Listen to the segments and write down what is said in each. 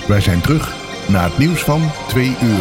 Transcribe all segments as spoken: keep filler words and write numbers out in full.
Wij zijn terug na het nieuws van twee uur.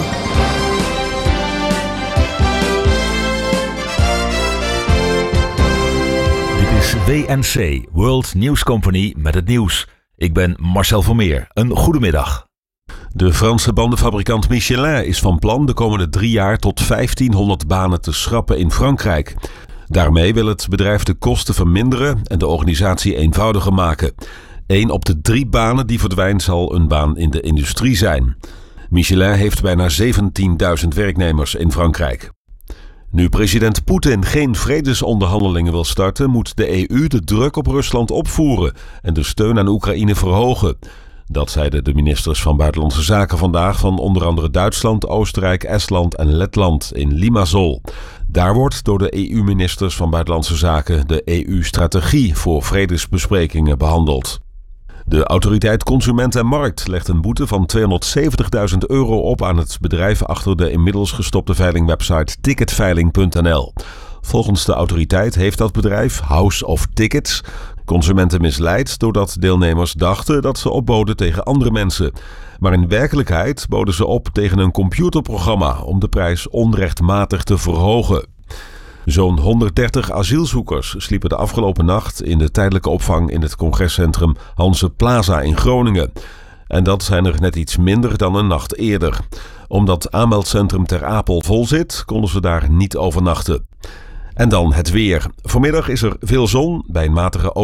Dit is W N C, World News Company, met het nieuws. Ik ben Marcel Vermeer. Een goedemiddag. De Franse bandenfabrikant Michelin is van plan de komende drie jaar tot vijftienhonderd banen te schrappen in Frankrijk. Daarmee wil het bedrijf de kosten verminderen en de organisatie eenvoudiger maken. Eén op de drie banen die verdwijnt zal een baan in de industrie zijn. Michelin heeft bijna zeventienduizend werknemers in Frankrijk. Nu president Poetin geen vredesonderhandelingen wil starten, moet de E U de druk op Rusland opvoeren en de steun aan Oekraïne verhogen. Dat zeiden de ministers van Buitenlandse Zaken vandaag van onder andere Duitsland, Oostenrijk, Estland en Letland in Limassol. Daar wordt door de E U-ministers van Buitenlandse Zaken de E U-strategie voor vredesbesprekingen behandeld. De autoriteit Consument en Markt legt een boete van tweehonderdzeventigduizend euro op aan het bedrijf achter de inmiddels gestopte veilingwebsite ticketveiling punt n l. Volgens de autoriteit heeft dat bedrijf, House of Tickets, consumenten misleid doordat deelnemers dachten dat ze opboden tegen andere mensen. Maar in werkelijkheid boden ze op tegen een computerprogramma om de prijs onrechtmatig te verhogen. Zo'n honderddertig asielzoekers sliepen de afgelopen nacht in de tijdelijke opvang in het congrescentrum Hanse Plaza in Groningen. En dat zijn er net iets minder dan een nacht eerder. Omdat aanmeldcentrum Ter Apel vol zit, konden ze daar niet overnachten. En dan het weer. Vanmiddag is er veel zon bij een matige